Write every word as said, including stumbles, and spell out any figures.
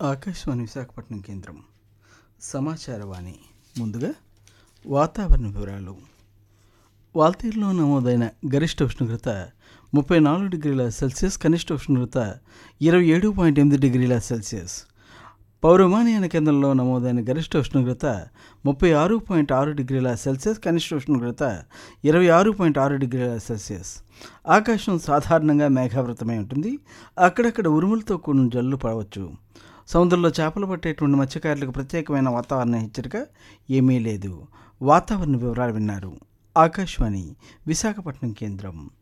ఆకాశవాణి విశాఖపట్నం కేంద్రం సమాచారవాణి. ముందుగా వాతావరణ వివరాలు. వాల్తేరులో నమోదైన గరిష్ట ఉష్ణోగ్రత ముప్పై నాలుగు డిగ్రీల సెల్సియస్, కనిష్ట ఉష్ణోగ్రత ఇరవై ఏడు పాయింట్ ఎనిమిది డిగ్రీల సెల్సియస్. పౌరమానయాన కేంద్రంలో నమోదైన గరిష్ట ఉష్ణోగ్రత ముప్పై ఆరు పాయింట్ ఆరు డిగ్రీల సెల్సియస్, కనిష్ట ఉష్ణోగ్రత ఇరవై ఆరు పాయింట్ ఆరు డిగ్రీల సెల్సియస్. ఆకాశం సాధారణంగా మేఘావృతమై ఉంటుంది. అక్కడక్కడ ఉరుములతో కూడిన జల్లులు పడవచ్చు. సముద్రంలో చేపలు పట్టేటువంటి మత్స్యకారులకు ప్రత్యేకమైన వాతావరణ హెచ్చరిక ఏమీ లేదు. వాతావరణ వివరాలు విన్నారు. ఆకాశవాణి విశాఖపట్నం కేంద్రం.